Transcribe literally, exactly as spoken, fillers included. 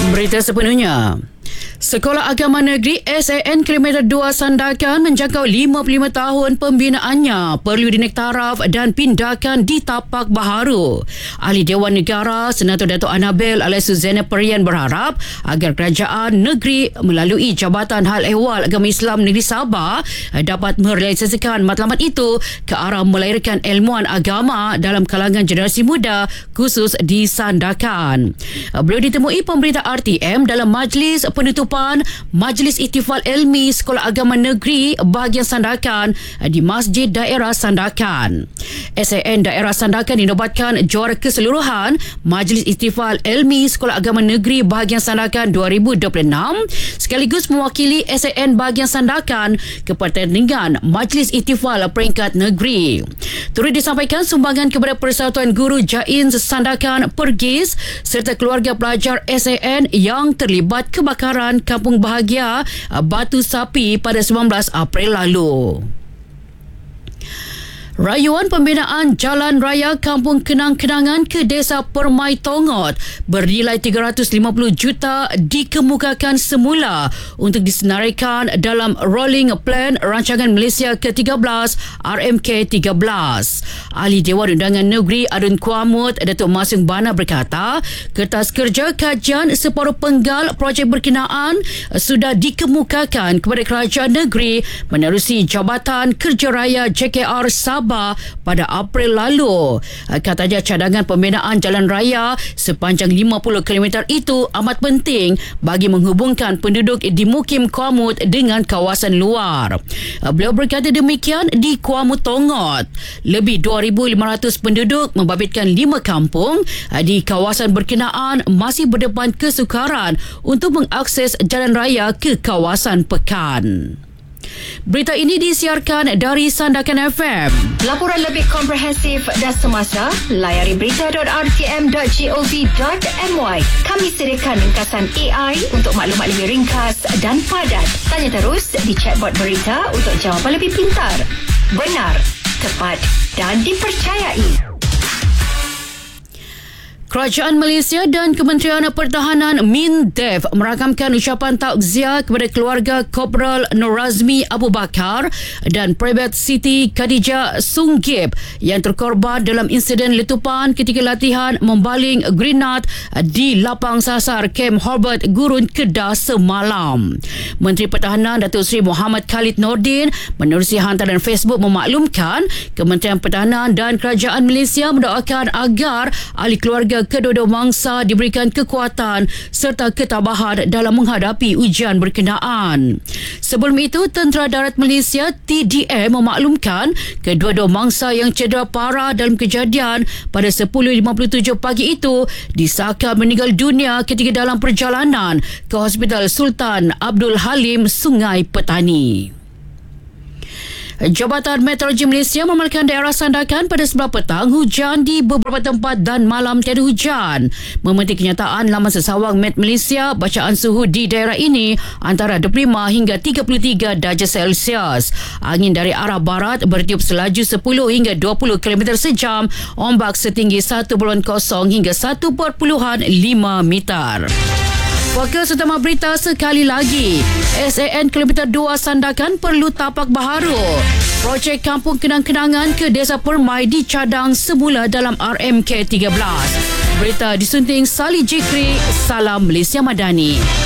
Berita sepenuhnya. Sekolah Agama Negeri S A N Kilometer dua Sandakan menjangkau lima puluh lima tahun pembinaannya perlu dinaik taraf dan pindahkan di tapak baharu. Ahli Dewan Negara Senator Dato' Annabel alias Suzana Perian berharap agar kerajaan negeri melalui Jabatan Hal Ehwal Agama Islam Negeri Sabah dapat merealisasikan matlamat itu ke arah melahirkan ilmuwan agama dalam kalangan generasi muda khusus di Sandakan. Beliau ditemui pemberita R T M dalam majlis penutupan Majlis Ihtifal Ilmi Sekolah Agama Negeri bahagian Sandakan di Masjid Daerah Sandakan. S A N Daerah Sandakan dinobatkan juara keseluruhan Majlis Ihtifal Ilmi Sekolah Agama Negeri bahagian Sandakan dua ribu dua puluh enam sekaligus mewakili S A N bahagian Sandakan ke pertandingan Majlis Ihtifal peringkat negeri. Turut disampaikan sumbangan kepada Persatuan Guru Jains Sandakan Pergis serta keluarga pelajar S A N yang terlibat kebakaran Kampung Bahagia Batu Sapi pada sembilan belas April lalu. Rayuan pembinaan Jalan Raya Kampung Kenang-Kenangan ke Desa Permai Tongot bernilai tiga ratus lima puluh juta dikemukakan semula untuk disenaraikan dalam Rolling Plan Rancangan Malaysia ke tiga belas R M K tiga belas. Ahli Dewan Undangan Negeri Adun Kuamut Datuk Masung Bana berkata, kertas kerja kajian separuh penggal projek berkenaan sudah dikemukakan kepada kerajaan negeri menerusi Jabatan Kerja Raya J K R Sabah pada April lalu. Katanya cadangan pembinaan jalan raya sepanjang lima puluh kilometer itu amat penting bagi menghubungkan penduduk di Mukim Kuamut dengan kawasan luar. Beliau berkata demikian di Kuamut Tongot. Lebih dua ribu lima ratus penduduk membabitkan lima kampung di kawasan berkenaan masih berdepan kesukaran untuk mengakses jalan raya ke kawasan Pekan. Berita ini disiarkan dari Sandakan F M. Laporan lebih komprehensif dan semasa, layari berita dot r t m dot gov dot m y. Kami sediakan ringkasan A I untuk maklumat lebih ringkas dan padat. Tanya terus di chatbot berita untuk jawapan lebih pintar, benar, tepat dan dipercayai. Kerajaan Malaysia dan Kementerian Pertahanan MINDEF merakamkan ucapan takziah kepada keluarga Korporal Nur Razmi Abu Bakar dan Private Siti Khadijah Sunggip yang terkorban dalam insiden letupan ketika latihan membaling grenade di lapang sasar Kem Horbert Gurun Kedah semalam. Menteri Pertahanan Datuk Seri Muhammad Khalid Nordin menerusi hantaran Facebook memaklumkan Kementerian Pertahanan dan Kerajaan Malaysia mendoakan agar ahli keluarga kedua-dua mangsa diberikan kekuatan serta ketabahan dalam menghadapi ujian berkenaan. Sebelum itu, Tentera Darat Malaysia T D M memaklumkan kedua-dua mangsa yang cedera parah dalam kejadian pada sepuluh lima puluh tujuh pagi itu disahkan meninggal dunia ketika dalam perjalanan ke Hospital Sultan Abdul Halim, Sungai Petani. Jabatan Meteorologi Malaysia memaklumkan daerah Sandakan pada sebelah petang hujan di beberapa tempat dan malam tiada hujan. Memetik kenyataan laman sesawang Met Malaysia, bacaan suhu di daerah ini antara dua puluh lima hingga tiga puluh tiga darjah Celsius. Angin dari arah barat bertiup selaju sepuluh hingga dua puluh kilometer sejam, ombak setinggi satu perpuluhan kosong hingga satu perpuluhan lima meter. Fokus utama berita sekali lagi. S A N Kilometer dua Sandakan perlu tapak baharu. Projek Kampung Kenang-Kenangan ke Desa Permai dicadang semula dalam R M K tiga belas. Berita disunting Sali Jikri. Salam Malaysia Madani.